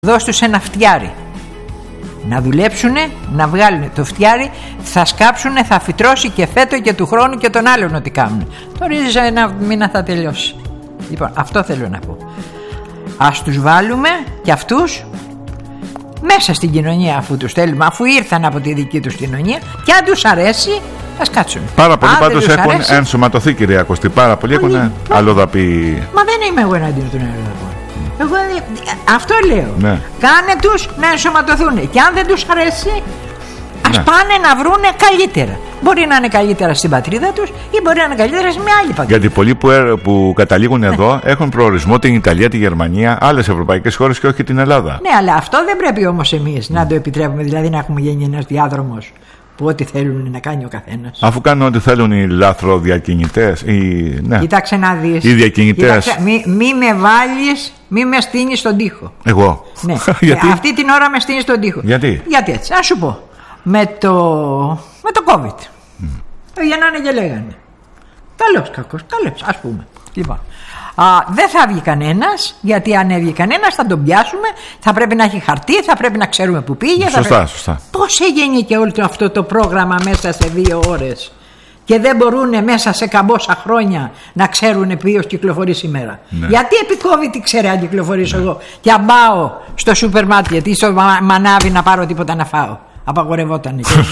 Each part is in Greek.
Δώσ' τους ένα φτιάρι να δουλέψουνε, να βγάλουν το φτιάρι, θα σκάψουνε, θα φυτρώσει και φέτο και του χρόνου και τον άλλον ό,τι κάνουν. Τώρα ρίζα ένα μήνα θα τελειώσει. Λοιπόν, αυτό θέλω να πω. Ας τους βάλουμε και αυτούς μέσα στην κοινωνία, αφού τους θέλουμε, αφού ήρθαν από τη δική τους κοινωνία, και αν τους αρέσει ας κάτσουν. Πάρα πολλοί πάντως έχουν ενσωματωθεί, κυρία Κωστή. Πάρα πολλοί έχουν αλλοδαπή. Μα δεν είμαι εγώ εναντίον των αλλοδαπών. Εγώ αυτό λέω. Ναι. Κάνε τους να ενσωματωθούν. Και αν δεν τους αρέσει, ας πάνε να βρούνε καλύτερα. Μπορεί να είναι καλύτερα στην πατρίδα τους ή μπορεί να είναι καλύτερα σε μια άλλη πατρίδα. Γιατί πολλοί που καταλήγουν εδώ έχουν προορισμό την Ιταλία, τη Γερμανία, άλλες ευρωπαϊκές χώρες και όχι την Ελλάδα. Ναι, αλλά αυτό δεν πρέπει όμως εμείς να το επιτρέπουμε. Δηλαδή να έχουμε γίνει ένας διάδρομος που ό,τι θέλουν να κάνει ο καθένας. Αφού κάνουν ό,τι θέλουν οι λαθροδιακινητές. Ναι. Κοίταξε να δεις. Οι διακινητές. Μη με βάλεις, μη με στείνεις στον τοίχο. Εγώ. Ναι. Γιατί? Αυτή την ώρα με στείνεις στον τοίχο. Γιατί έτσι, ας σου πω. Με το COVID. Βγαίνανε και λέγανε. Καλός, κακός, καλός, ας πούμε. Λοιπόν. Δεν θα βγει κανένας, γιατί αν έβγει κανένας θα τον πιάσουμε, θα πρέπει να έχει χαρτί, θα πρέπει να ξέρουμε που πήγε. Σωστά. Πώς έγινε και όλο αυτό το πρόγραμμα μέσα σε 2 ώρες και δεν μπορούν μέσα σε καμπόσα χρόνια να ξέρουν ποιος κυκλοφορεί σήμερα. Ναι. Γιατί επί COVID ξέρει αν κυκλοφορήσω εγώ και αν πάω στο σούπερ μάρκετ ή στο μανάβι να πάρω τίποτα να φάω? Απαγορευότανε και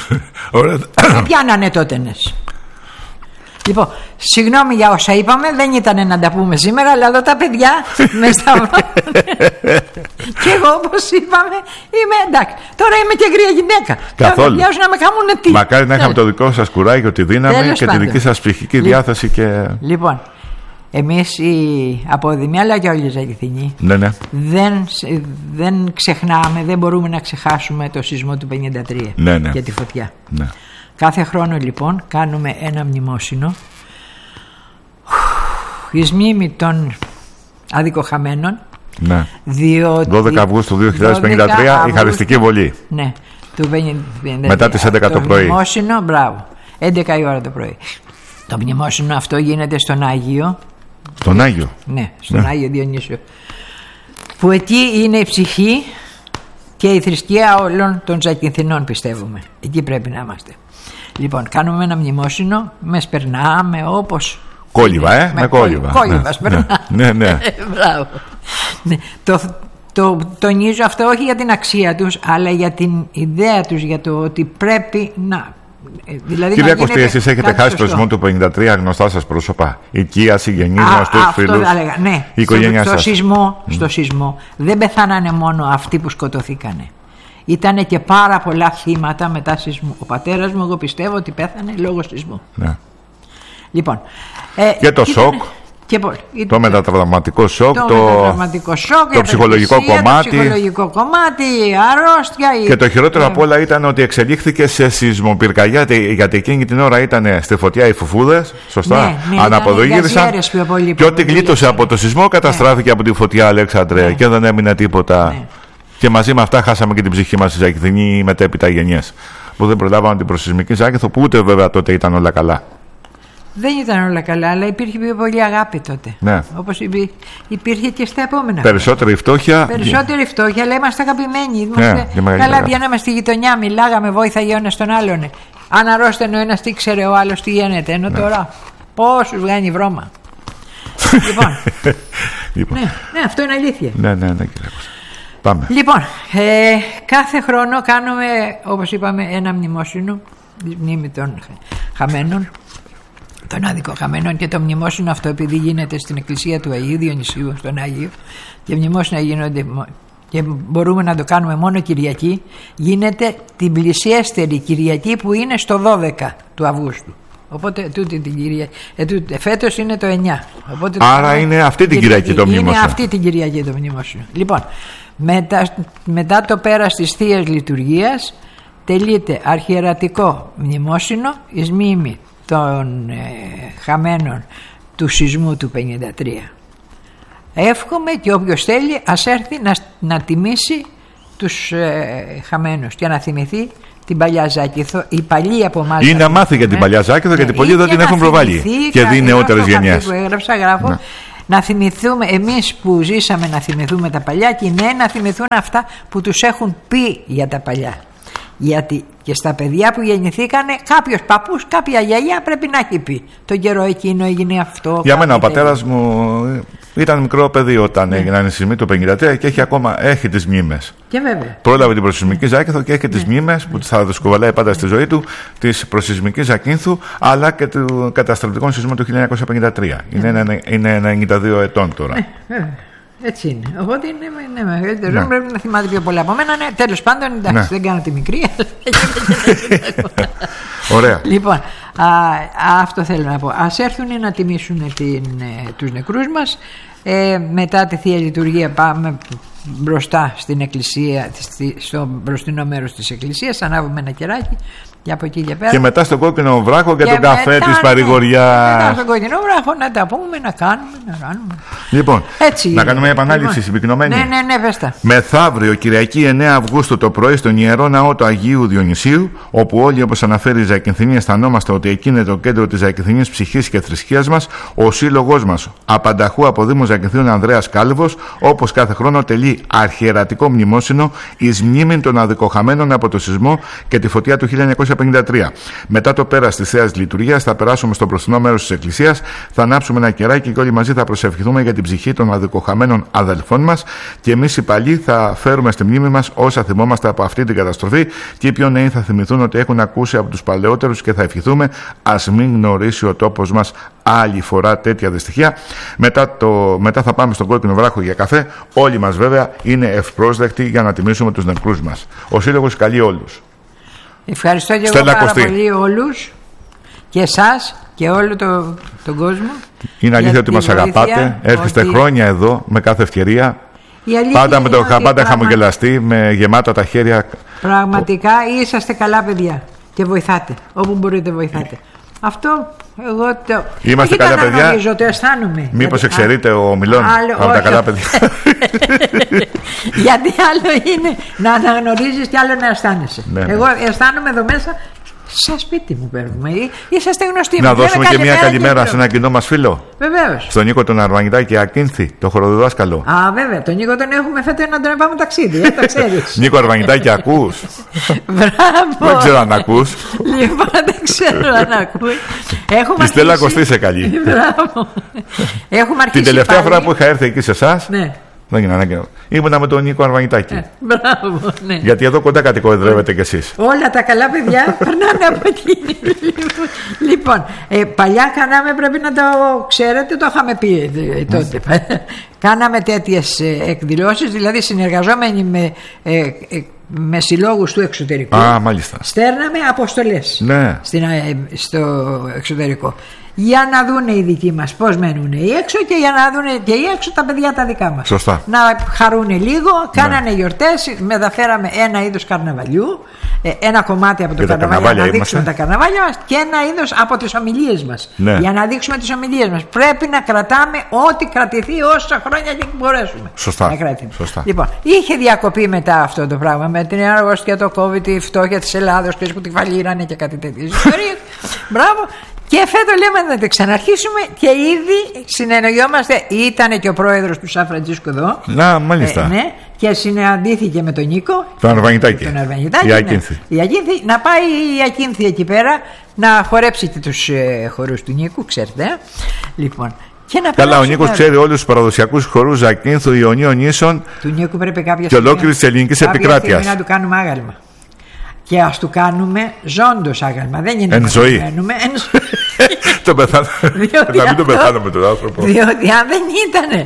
δεν πιάνανε τότενες. Λοιπόν, συγγνώμη για όσα είπαμε, δεν ήταν να τα πούμε σήμερα, αλλά εδώ τα παιδιά με σταυρώνουν. Και εγώ, όπως είπαμε, είμαι εντάξει. Τώρα είμαι και γρία γυναίκα. Καθόλου. Να με κάνουν τι. Μακάρι να είχαμε το δικό σας κουράγιο, τη δύναμη και τη δική σας ψυχική διάθεση. Και... Λοιπόν, εμείς οι Απόδημοι, αλλά και όλοι οι Ζακηθινοί, ναι. δεν ξεχνάμε, δεν μπορούμε να ξεχάσουμε το σεισμό του 1953 και τη φωτιά. Ναι. Κάθε χρόνο λοιπόν κάνουμε ένα μνημόσυνο εις μνήμη των αδικοχαμένων. Ναι. Διότι 12 Αυγούστου 2053 η χαριστική βολή. Ναι. Μετά τις 11 το πρωί. Το μνημόσυνο, μπράβο, 11 η ώρα το πρωί. Το μνημόσυνο αυτό γίνεται στον Άγιο. Στον Άγιο? Ναι, στον Άγιο Διονύσιο. Που εκεί είναι η ψυχή και η θρησκεία όλων των Ζακυνθινών, πιστεύουμε. Εκεί πρέπει να είμαστε. Λοιπόν, κάνουμε ένα μνημόσυνο, με σπερνάμε όπως... Κόλληβα, με κόλληβα. Κόλληβα, σπερνάμε. Ναι. Μπράβο. Ναι. Το τονίζω αυτό όχι για την αξία τους, αλλά για την ιδέα τους, για το ότι πρέπει να... Δηλαδή, κυρία Κωστή, εσείς έχετε χάσει το σεισμό του 1953 γνωστά σας πρόσωπα, οικία, συγγενείς, γνωστούς φίλους, ναι, η οικογένειά σας. Στο σεισμό δεν πεθάνανε μόνο αυτοί που σκοτωθήκανε. Ήτανε και πάρα πολλά θύματα μετά σεισμού. Ο πατέρας μου, εγώ πιστεύω ότι πέθανε λόγω σεισμού. Ναι. Λοιπόν, και το σοκ. Το μετατραυματικό σοκ, το ψυχολογικό κομμάτι, η αρρώστια. Και το χειρότερο απ' όλα ήταν ότι εξελίχθηκε σε σεισμοπυρκαγιά, γιατί εκείνη την ώρα ήταν στη φωτιά οι φουφούδες. Σωστά. Αναποδογύρισαν. Και ό,τι γλίτωσε από το σεισμό καταστράφηκε από τη φωτιά, Αλέξανδρε, και δεν έμεινε τίποτα. Και μαζί με αυτά χάσαμε και την ψυχή μας στη Ζακηθινή μετέπειτα γενιές, που δεν προλάβαμε την προσεισμική Ζάκηθο, που ούτε βέβαια τότε ήταν όλα καλά. Δεν ήταν όλα καλά, αλλά υπήρχε πιο πολύ αγάπη τότε. Ναι. Όπως υπήρχε και στα επόμενα. Περισσότερη φτώχεια, αλλά είμαστε αγαπημένοι. Καλά, βγαίναμε στη γειτονιά, μιλάγαμε, βόηθαγε ο ένας τον άλλον. Αν αρρώστανε ο ένας, τι ξέρε ο άλλος τι γίνεται. Ενώ τώρα πόσους βγαίνει βρώμα. Λοιπόν. Ναι, αυτό είναι αλήθεια. Ναι, κύριε. Πάμε. Λοιπόν, κάθε χρόνο κάνουμε, όπως είπαμε, ένα μνημόσυνο, μνήμη των χαμένων, των αδικοχαμένων, και το μνημόσυνο αυτό, επειδή γίνεται στην εκκλησία του Αγίου Διονυσίου, στον Άγιο, και μνημόσυνα γίνονται και μπορούμε να το κάνουμε μόνο Κυριακή, γίνεται την πλησιέστερη Κυριακή που είναι στο 12 του Αυγούστου. Οπότε τούτη την Κυριακή, φέτος είναι το 9. Οπότε, άρα είναι αυτή την Κυριακή το μνημόσυνο. Είναι αυτή την Κυριακή το μνημόσυνο. Λοιπόν, μετά το πέρας της Θείας Λειτουργίας τελείται αρχιερατικό μνημόσυνο εις μνήμη των χαμένων του σεισμού του 1953. Εύχομαι και όποιος θέλει ας έρθει να τιμήσει τους χαμένους και να θυμηθεί την παλιά Ζάκηθο. Οι παλιοί από εμάς ή να μάθει για την παλιά Ζάκηθο, γιατί πολλοί δεν την έχουν προβάλει, και δει νεότερες γενιές. Που έγραψα, γράφω να θυμηθούμε εμείς που ζήσαμε, να θυμηθούμε τα παλιά, και οι νέοι να θυμηθούν αυτά που τους έχουν πει για τα παλιά. Γιατί και στα παιδιά που γεννηθήκανε, κάποιος παππούς, κάποια γιαγιά πρέπει να έχει πει τον καιρό εκείνο έγινε αυτό. Για μένα ο πατέρας μου ήταν μικρό παιδί όταν έγιναν οι σεισμοί το 1953 και έχει τις μνήμες. Και βέβαια. Πρόλαβε την προσεισμική Ζάκυνθο και έχει τις μνήμες που θα δυσκολεύει πάντα στη ζωή του, της προσεισμικής Ζακύνθου, αλλά και του καταστροφικών σεισμών του 1953. Είναι 92 ετών τώρα. Έτσι είναι. Οπότε είναι μεγαλύτερο. Πρέπει να θυμάται πιο πολλά από μένα. Τέλος πάντων, εντάξει, δεν κάνω τη μικρή. Ωραία. Λοιπόν, αυτό θέλω να πω. Ας έρθουν να τιμήσουν τους νεκρούς μας. Μετά τη Θεία Λειτουργία πάμε μπροστά στην εκκλησία, στο μπροστινό μέρος της εκκλησίας, ανάβουμε ένα κεράκι και από εκεί και πέρα. Και μετά στον Κόκκινο Βράχο και τον καφέ της παρηγοριάς. Μετά στον Κόκκινο Βράχο να τα πούμε, να κάνουμε. Λοιπόν, έτσι, να κάνουμε μια επανάληψη συμπυκνωμένη. Ναι, πες τα. Μεθαύριο, Κυριακή 9 Αυγούστου το πρωί, στον Ιερό Ναό του Αγίου Διονυσίου, όπου όλοι, όπως αναφέρει η Ζακυνθινή, αισθανόμαστε ότι εκεί είναι το κέντρο της Ζακυνθινής ψυχής και θρησκείας μας, ο σύλλογός μας Απανταχού από Δήμο Ζακυνθίων Ανδρέας Κάλυβος, όπως κάθε χρόνο τελεί αρχιερατικό μνημόσυνο εις μνήμην των αδικοχαμένων από το σεισμό και τη φωτιά του 1953. Μετά το πέρας της Θείας Λειτουργίας θα περάσουμε στο μπροστινό μέρος της Εκκλησίας, θα ανάψουμε ένα κεράκι και όλοι μαζί θα προσευχηθούμε για την ψυχή των αδικοχαμένων αδελφών μας, και εμείς οι παλιοί θα φέρουμε στη μνήμη μας όσα θυμόμαστε από αυτή την καταστροφή, και οι πιο νέοι θα θυμηθούν ότι έχουν ακούσει από τους παλαιότερους, και θα ευχηθούμε ας μην γνωρίσει ο τόπος μας άλλη φορά τέτοια δυστυχία. Μετά θα πάμε στον Κόκκινο Βράχο για καφέ. Όλοι μας βέβαια είναι ευπρόσδεκτοι για να τιμήσουμε τους νεκρούς μας. Ο Σύλλογος καλεί όλους. Ευχαριστώ και εγώ πάρα πολύ όλους, και εσάς και όλο τον κόσμο. Είναι αλήθεια ότι μας αγαπάτε, έρχεστε χρόνια εδώ με κάθε ευκαιρία. Πάντα με το πάντα χαμογελαστή, με γεμάτα τα χέρια. Πραγματικά είσαστε καλά παιδιά και βοηθάτε, όπου μπορείτε βοηθάτε. Αυτό εγώ το... Είμαστε καλά παιδιά. Νομίζω, το αισθάνομαι. Μήπως εξαιρείται ο Μιλών από τα καλά παιδιά. Γιατί άλλο είναι να αναγνωρίζεις και άλλο να αισθάνεσαι. Εγώ αισθάνομαι εδώ μέσα σαν σπίτι μου, παίρνουμε. Είσαστε γνωστοί. Να δώσουμε και μια καλημέρα σε ένα κοινό μας φίλο. Βεβαίως. Στον Νίκο τον Αρβανιτάκη Ακίνθη, το χοροδιδάσκαλο. Α, βέβαια. Τον Νίκο τον έχουμε φέτο να τον πάμε ταξίδι. Το ξέρεις. Νίκο Αρβανιτάκη, ακούς? Μπράβο. Δεν ξέρω αν ακούς. Λοιπόν, δεν ξέρω αν ακούς. Η Στέλλα Κωστή σε καλή. Μπράβο. Την τελευταία φορά που είχα έρθει εκεί σε εσάς. Δεν είναι ανάγκη. Ήμουνα με τον Νίκο Αρβανιτάκη. Μπράβο, ναι. Γιατί εδώ κοντά κατοικοδρεύετε κι εσείς. Όλα τα καλά παιδιά περνάνε από εκεί. Λοιπόν, παλιά κάναμε, πρέπει να το ξέρετε, το είχαμε πει τότε. Κάναμε τέτοιες εκδηλώσεις, δηλαδή συνεργαζόμενοι με συλλόγους του εξωτερικού. Μάλιστα. Στέρναμε αποστολές στο εξωτερικό, για να δούνε οι δικοί μας πώς μένουν οι έξω, και για να δούνε και οι έξω τα παιδιά τα δικά μας. Σωστά. Να χαρούνε λίγο. Κάνανε γιορτές, μεταφέραμε ένα είδος καρναβαλιού, ένα κομμάτι από το καρναβάλι για να δείξουμε τα καρναβάλια μας, και ένα είδος από τις ομιλίες μας, για να δείξουμε τις ομιλίες μας. Πρέπει να κρατάμε ό,τι κρατηθεί όσα χρόνια και μπορέσουμε. Σωστά. Σωστά. Λοιπόν, είχε διακοπεί μετά αυτό το πράγμα με την αρρώστια, το COVID, η φτώχεια της Ελλάδος, που τη φαλήρανε και κάτι τέτοιες ιστορίες. Μπράβο. Και φέτος λέμε να το ξαναρχίσουμε, και ήδη συνεννοιόμαστε. Ήταν και ο πρόεδρος του Σαν Φραντζίσκο εδώ. Μάλιστα. Ναι, και συναντήθηκε με τον Νίκο. Τον Αρβανιτάκη. Η Ακίνθη. Η Ακίνθη. Να πάει η Ακίνθη εκεί πέρα να χορέψει και τους χορούς του Νίκου, ξέρετε. Λοιπόν. Καλά, ο Νίκος ξέρει όλους τους παραδοσιακούς χορούς Ζακύνθου, Ιωνίων Νήσων και ολόκληρης της ελληνικής επικράτειας. Να του κάνουμε άγαλμα. Και ας του κάνουμε ζώντος άγαλμα. Δεν είναι εν ζωή. Το πεθάνω. Να μην τον πεθάνουμε τον άνθρωπο. Διότι αν δεν ήταν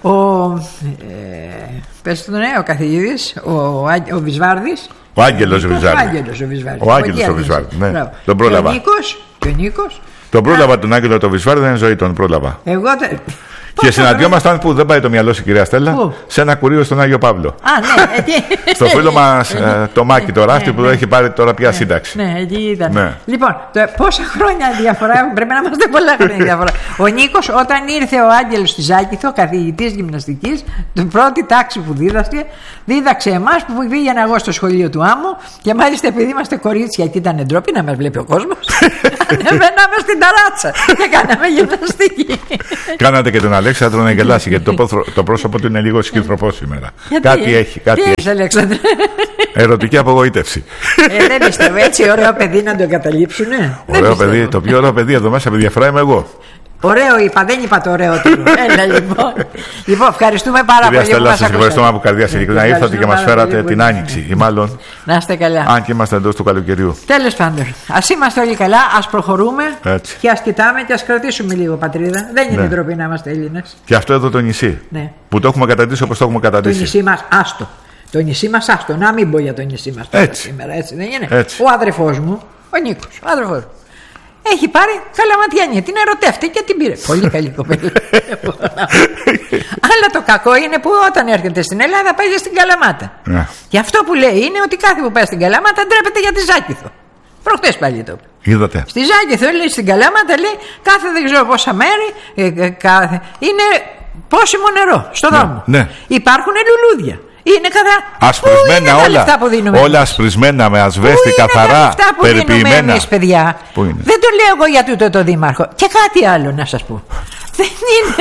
πες το, ο καθηγητής, ο Βυσβάρδης. Ο Άγγελος ο Βυσβάρδης. Ο Άγγελος ο Βυσβάρδης. Τον πρόλαβα. Και ο Νίκος. Τον πρόλαβα τον Άγγελο το Βυσβάρδη, δεν είναι ζωή, τον πρόλαβα. Και συναντιόμασταν που δεν πάει το μυαλό σου, κυρία Στέλλα, σε ένα κουρίο στον Άγιο Παύλο. Στο φίλο μας το Μάκη, το Ράφτη, που έχει πάρει τώρα πια σύνταξη. Ναι, εκεί ήταν. Λοιπόν, πόσα χρόνια διαφορά, πρέπει να είμαστε πολλά χρόνια διαφορά. Ο Νίκος, όταν ήρθε ο Άγγελος στη Ζάκυνθο, καθηγητής γυμναστικής, την πρώτη τάξη που δίδαξε εμάς που πήγαινα εγώ στο σχολείο του Άμμου, και μάλιστα επειδή είμαστε κορίτσια και ήταν ντροπή να μας βλέπει ο κόσμος, ανεβαίναμε στην ταράτσα και κάναμε γυμναστική. Κάνατε και τον Αλέξη Αλέξανδρο να γελάσει, γιατί το πρόσωπο του είναι λίγο σκυθροπό σήμερα. Κάτι έχει. Τι έχει, Αλέξανδρο? Ερωτική απογοήτευση. Δεν πιστεύω, έτσι ωραίο παιδί να το εγκαταλείψουνε. Ωραίο παιδί, το πιο ωραίο παιδί εδώ μέσα, με διαφορά είμαι εγώ. Ωραίο είπα, δεν είπα το ωραίο του. Έλα λοιπόν. Λοιπόν, ευχαριστούμε πάρα πολύ. Κυρία Στέλλα, σας ευχαριστούμε από καρδιά ειλικρινά. Ήρθατε και μας φέρατε την άνοιξη, ή μάλλον. Να είστε καλά. Αν και είμαστε εντός του καλοκαιριού. Τέλος πάντων, ας είμαστε όλοι καλά, ας προχωρούμε και ας κοιτάμε και ας κρατήσουμε λίγο πατρίδα. Δεν είναι ντροπή να είμαστε Έλληνες. Και αυτό εδώ το νησί. Που το έχουμε καταντήσει όπως το έχουμε καταντήσει. Το νησί μας, άστο. Το νησί μας, άστο. Να μην πω για το νησί μας σήμερα, έτσι δεν είναι? Έτσι. Ο αδερφός μου, ο Νίκος, ο αδερφός μου, έχει πάρει Καλαματιανή, την ερωτεύτηκε και την πήρε. Πολύ καλή κοπέλα. Αλλά το κακό είναι που όταν έρχεται στην Ελλάδα πάει στην Καλαμάτα. Και αυτό που λέει είναι ότι κάθε που πάει στην Καλαμάτα ντρέπεται για τη Ζάκηθο. Προχτές πάλι το. Είδατε. Στη Ζάκηθο λέει, στην Καλαμάτα λέει, κάθε δεν ξέρω πόσα μέρη είναι πόσιμο νερό στο δρόμο. Υπάρχουν λουλούδια. Είναι ασπρισμένα όλα ασπρισμένα με ασβέστη, καθαρά, περιποιημένα. Εμείς, παιδιά. Δεν το λέω εγώ για τούτο το δήμαρχο. Και κάτι άλλο να σας πω. Δεν είναι.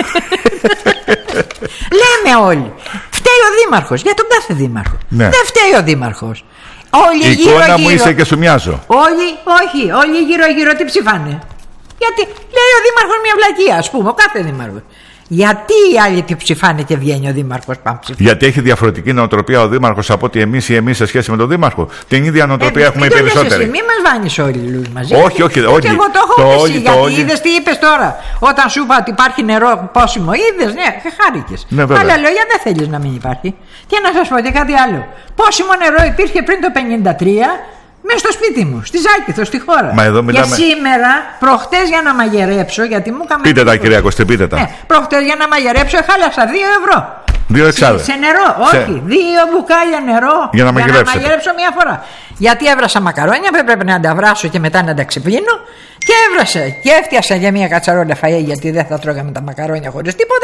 Λέμε όλοι. Φταίει ο δήμαρχος, για τον κάθε δήμαρχο. Δεν φταίει ο δήμαρχος. Η εικόνα μου είσαι και σου μοιάζω. Όλοι γύρω-γύρω τι ψηφάνε? Γιατί λέει ο δήμαρχος μια βλακεία, ας πούμε, ο κάθε δήμαρχος. Γιατί οι άλλοι τι ψηφάνε και βγαίνει ο δήμαρχος Πάμψη? Γιατί έχει διαφορετική νοοτροπία ο δήμαρχος από ότι εμείς ή εμείς σε σχέση με τον δήμαρχο. Την ίδια νοοτροπία έχουμε οι περισσότεροι. Μην μας βάνεις όλοι μαζί. Όχι. Και εγώ το έχω πει, γιατί είδες τι είπες τώρα. Όταν σου είπα ότι υπάρχει νερό πόσιμο, είδες, χάρηκες. Άλλα λόγια δεν θέλεις να μην υπάρχει. Και να σας πω και κάτι άλλο. Πόσιμο νερό υπήρχε πριν το 1953. Μέσα στο σπίτι μου, στη Ζάκηθο, στη χώρα. Και σήμερα, προχτές για να μαγειρέψω, γιατί μου έκαμε. Πείτε τα, κυρία Κωστή, πείτε τα. Προχτές για να μαγειρέψω, χάλασα 2 ευρώ. 2 εξάδες. Σε νερό, όχι. 2 μπουκάλια νερό για να μαγειρέψω μία φορά. Γιατί έβρασα μακαρόνια που έπρεπε να τα βράσω και μετά να τα ξεπλύνω. Και έβρασα και έφτιασα για μία κατσαρόλα φαΐ, γιατί δεν θα τρώγαμε τα μακαρόνια χωρίς τίποτα.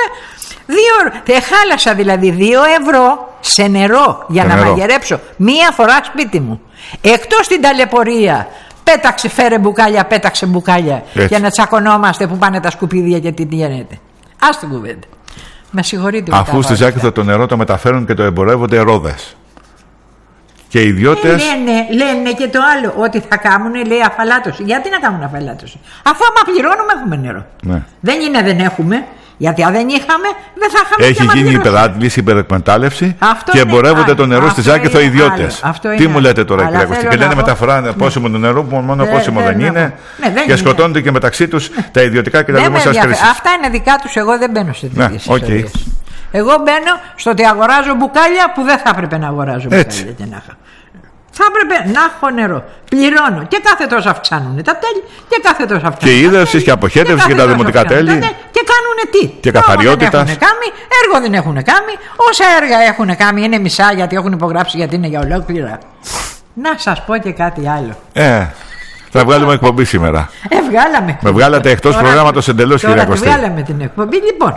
Χάλασα δηλαδή 2 ευρώ σε νερό για να μαγειρέψω μία φορά σπίτι μου. Εκτός την ταλαιπωρία, πέταξε, φέρε μπουκάλια, πέταξε μπουκάλια. Για να τσακωνόμαστε που πάνε τα σκουπίδια και τι γίνεται. Ας την κουβέντα. Με συγχωρείτε. Αφού στη Ζάκηθο το νερό το μεταφέρουν και το εμπορεύονται ρόδες. Και οι ιδιώτες. Λένε και το άλλο, ότι θα κάνουν, λέει, αφαλάτωση. Γιατί να κάνουν αφαλάτωση? Αφού άμα πληρώνουμε έχουμε νερό. Δεν είναι δεν έχουμε. Γιατί αν δεν είχαμε, δεν θα είχαμε. Έχει γίνει υπεράντληση, υπερεκμετάλλευση και εμπορεύονται το νερό στη Ζάκηθο οι ιδιώτες. Τι μου λέτε τώρα, κυρία Κωστή? Και λένε μεταφορά πόσιμο το νερό που μόνο πόσιμο δεν είναι. Και σκοτώνονται και μεταξύ τους τα ιδιωτικά και τα δημόσια χρήση. Αυτά είναι δικά τους, εγώ δεν μπαίνω σε τέτοιες ιστορίες. Εγώ μπαίνω στο ότι αγοράζω μπουκάλια που δεν θα έπρεπε να αγοράζω μπουκάλια και να είχα. Θα έπρεπε να έχω νερό. Πληρώνω και κάθε τόσο αυξάνουν τα τέλη και κάθε τόσο αυξάνουν. Και η ίδρυυση και αποχέτευση και τα δημοτικά τέλη. Και κάνουν τι? Και καθαριότητα. Έργο δεν έχουν κάνει. Όσα έργα έχουν κάνει είναι μισά γιατί έχουν υπογράψει, γιατί είναι για ολόκληρα. Να σας πω και κάτι άλλο. Θα βγάλουμε εκπομπή σήμερα. Βγάλαμε. Με βγάλατε εκτός προγράμματος εντελώς, κυρία Κωστή. Βγάλαμε την εκπομπή. Λοιπόν,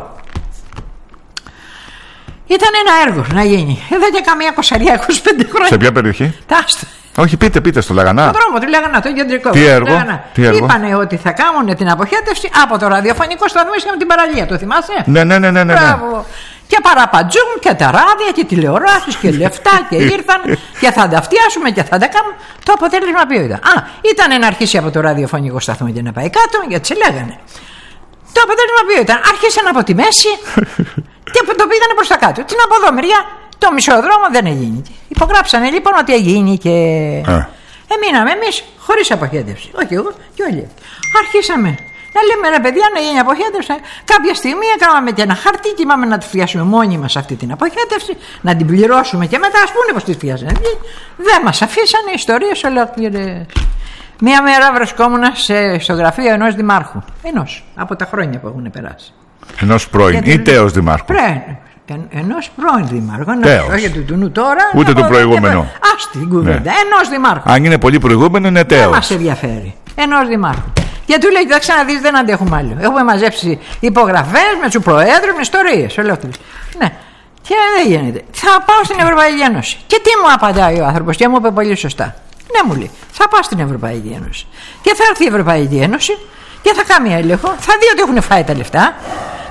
ήταν ένα έργο να γίνει εδώ και καμία 25 χρόνια. Σε ποια περιοχή? Τάστο. Όχι, πείτε στο Λαγανά. Στον δρόμο του Λαγανά, το κεντρικό. Τι έργο? Είπανε ότι θα κάνουν την αποχέτευση από το ραδιοφωνικό σταθμό με την παραλία. Το θυμάσαι? Ναι. Και παραπατζούν και τα ράδια και τηλεοράσεις και λεφτά και ήρθαν και θα τα φτιάσουμε και θα τα κάνουμε. Το αποτέλεσμα ποιο ήταν? Ήταν να αρχίσει από το ραδιοφωνικό σταθμό και να πάει κάτω, γιατί σε λέγανε. Το αποτέλεσμα ποιο ήταν? Άρχισαν από τη μέση και το πήγανε προς τα κάτω. Την από εδώ μεριά το μισό δρόμο δεν έγινε. Υπογράψανε λοιπόν ότι έγινε και μείναμε εμείς χωρίς αποχέτευση. Όχι εγώ και όλοι. Αρχίσαμε να λέμε, ρε παιδιά, να γίνει αποχέτευση. Κάποια στιγμή έκαναμε και ένα χαρτί και είπαμε να τη φτιάσουμε μόνοι μας αυτή την αποχέτευση, να την πληρώσουμε και μετά ας πούνε πως τη φτιάσανε. Δεν μας αφήσανε, ιστορίες ολόκληρες. Μία μέρα βρισκόμουν στο γραφείο ενός δημάρχου. Από τα χρόνια που έχουν περάσει. Ενός πρώην ή τέος δημάρχου? Ενός πρώην δημάρχου. Όχι του νου τώρα. Ούτε του προηγούμενου. Ας την κουβέντα. Ενός δημάρχου. Αν είναι πολύ προηγούμενο, είναι τέος. Δεν μας ενδιαφέρει. Ενός δημάρχου. Και του λέει: θα ξαναδείς, δεν αντέχουμε άλλο. Έχουμε μαζέψει υπογραφές με τους προέδρους, με ιστορίες. Ολόκληρες. Ναι. Και δεν γίνεται. Θα πάω στην Ευρωπαϊκή Ένωση. Και τι μου απαντάει ο άνθρωπος? Και μου είπε πολύ σωστά. Ναι, μου λέει: θα πάω στην Ευρωπαϊκή Ένωση. Και θα έρθει η Ευρωπαϊκή Ένωση και θα κάνει έλεγχο. Θα δει ότι έχουν φάει τα λεφτά.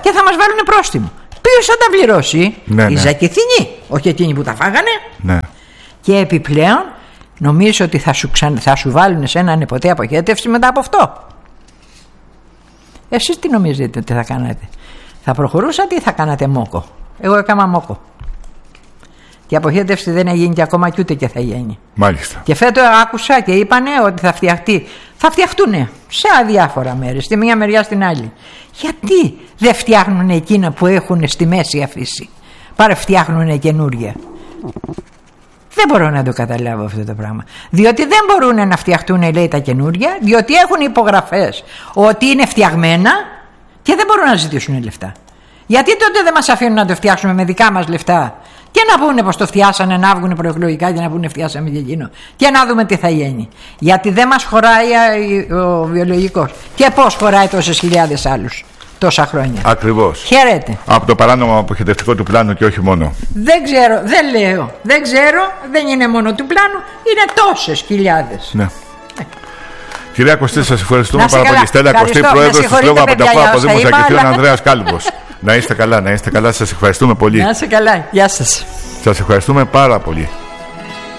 και θα μας βάλουν πρόστιμο. Ποιος θα τα πληρώσει? Οι Ζακηθινοί, όχι εκείνοι που τα φάγανε. Ναι. Και επιπλέον νομίζω ότι θα σου βάλουν σε έναν ποτέ αποχέτευση μετά από αυτό. Εσείς τι νομίζετε ότι θα κάνατε? Θα προχωρούσατε ή θα κάνατε μόκο? Εγώ έκανα μόκο. Και η αποχέτευση δεν έγινε και ακόμα και ούτε και θα γίνει. Μάλιστα. Και φέτος άκουσα και είπανε ότι θα φτιαχτούν σε αδιάφορα μέρη, στη μία μεριά στην άλλη. Γιατί δεν φτιάχνουν εκείνα που έχουν στη μέση αφήσει? Πάρε φτιάχνουν καινούργια. Δεν μπορώ να το καταλάβω αυτό το πράγμα. Διότι δεν μπορούν να φτιαχτούν, λέει, τα καινούργια, διότι έχουν υπογραφές ότι είναι φτιαγμένα και δεν μπορούν να ζητήσουν λεφτά. Γιατί τότε δεν μας αφήνουν να το φτιάξουμε με δικά μας λεφτά και να πούνε πως το φτιάσανε, να βγουν προεκλογικά και να πούνε φτιάσαμε και εκείνο και να δούμε τι θα γίνει? Γιατί δεν μας χωράει ο βιολογικός. Και πως χωράει τόσες χιλιάδες άλλους τόσα χρόνια? Ακριβώς. Χαίρετε. Από το παράνομο αποχετευτικό του πλάνου και όχι μόνο. Δεν ξέρω, δεν ξέρω, δεν είναι μόνο του πλάνου, είναι τόσες χιλιάδες. Ναι. Κυρία Κωστή, σας ευχαριστούμε πάρα πολύ. Στέλλα Κωστή, πρόεδρος του Συλλόγου από Δήμο Ζακηθίων, Ανδρέας Κάλυμπος. Να είστε καλά, σας ευχαριστούμε πολύ. Να είστε καλά, γεια σας. Σας ευχαριστούμε πάρα πολύ.